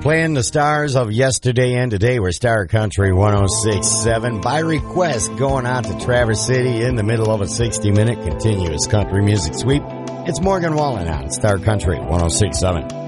Playing the stars of yesterday and today. We're Star Country 106.7. By request, going out to Traverse City in the middle of a 60-minute continuous country music sweep. It's Morgan Wallen on Star Country 106.7.